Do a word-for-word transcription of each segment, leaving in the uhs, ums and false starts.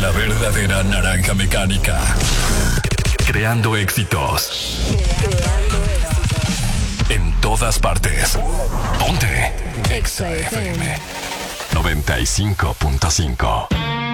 La verdadera naranja mecánica. Creando éxitos. Creando éxitos. En todas partes. Ponte. Exa F M noventa y cinco punto cinco.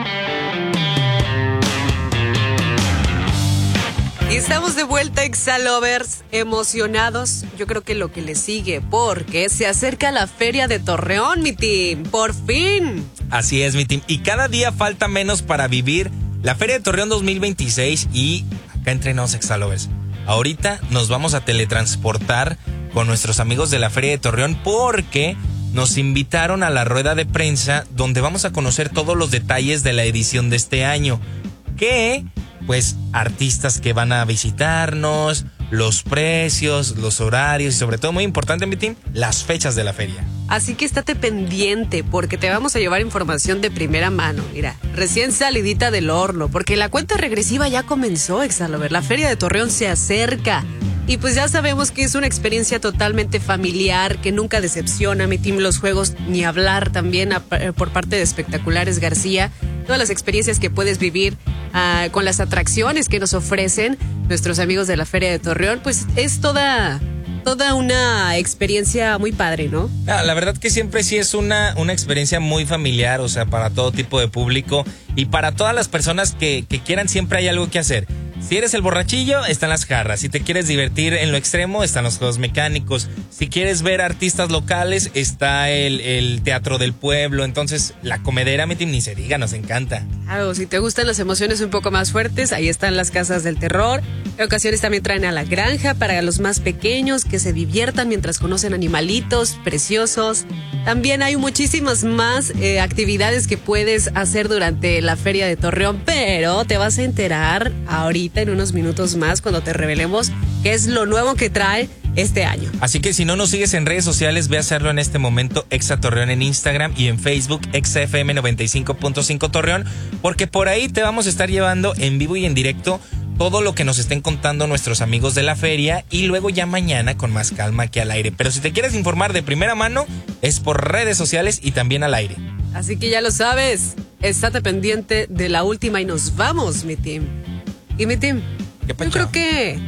Y estamos de vuelta, Exalovers, emocionados. Yo creo que lo que le sigue, porque se acerca la Feria de Torreón, mi team. ¡Por fin! Así es, mi team. Y cada día falta menos para vivir la Feria de Torreón dos mil veintiséis. Y acá entre nos, Exalovers, ahorita nos vamos a teletransportar con nuestros amigos de la Feria de Torreón, porque nos invitaron a la rueda de prensa donde vamos a conocer todos los detalles de la edición de este año. Que... pues artistas que van a visitarnos, los precios, los horarios y sobre todo, muy importante, mi team, las fechas de la feria. Así que estate pendiente porque te vamos a llevar información de primera mano. Mira, recién salidita del horno, porque la cuenta regresiva ya comenzó, Exalover. La Feria de Torreón se acerca. Y pues ya sabemos que es una experiencia totalmente familiar, que nunca decepciona, mi team, los juegos, ni hablar también a, por parte de Espectaculares García. Todas las experiencias que puedes vivir uh, con las atracciones que nos ofrecen nuestros amigos de la Feria de Torreón, pues es toda, toda una experiencia muy padre, ¿no? Ah, la verdad que siempre sí es una, una experiencia muy familiar, o sea, para todo tipo de público y para todas las personas que, que quieran, siempre hay algo que hacer. Si eres el borrachillo, están las jarras. Si te quieres divertir en lo extremo, están los juegos mecánicos. Si quieres ver artistas locales, está el, el teatro del pueblo. Entonces, la comedera, mi team, ni se diga, nos encanta. Claro, si te gustan las emociones un poco más fuertes, ahí están las casas del terror. En ocasiones también traen a la granja para los más pequeños que se diviertan mientras conocen animalitos preciosos. También hay muchísimas más eh, actividades que puedes hacer durante la Feria de Torreón, pero te vas a enterar ahorita en unos minutos más cuando te revelemos qué es lo nuevo que trae este año. Así que si no nos sigues en redes sociales, ve a hacerlo en este momento, Exa Torreón en Instagram y en Facebook, Exa F M noventa y cinco punto cinco Torreón, porque por ahí te vamos a estar llevando en vivo y en directo todo lo que nos estén contando nuestros amigos de la feria y luego ya mañana con más calma que al aire. Pero si te quieres informar de primera mano, es por redes sociales y también al aire. Así que ya lo sabes, estate pendiente de la última y nos vamos, mi team. Y mi team, yo creo que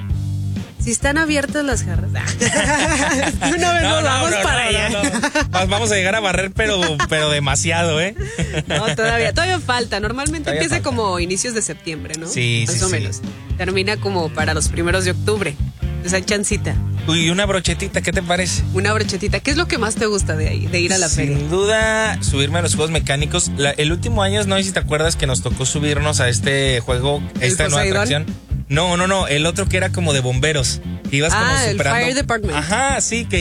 si están abiertas las jarras, de una vez no, nos no, vamos no, para no, allá. no, no. Vamos a llegar a barrer, pero, pero demasiado, ¿eh? No, todavía, todavía falta. Normalmente Todavía empieza falta. como inicios de septiembre, ¿no? Sí, Más sí, o sí. menos. Termina como para los primeros de octubre. Entonces hay chancita. Uy, una brochetita, ¿qué te parece? Una brochetita. ¿Qué es lo que más te gusta de ahí, de ir a la Sin feria? Sin duda, subirme a los juegos mecánicos. La, el último año, no sé si te acuerdas que nos tocó subirnos a este juego, esta nueva Poseidón? atracción. No, no, no, el otro que era como de bomberos. Que ibas Ah, como el superando. Fire Department. Ajá, sí, que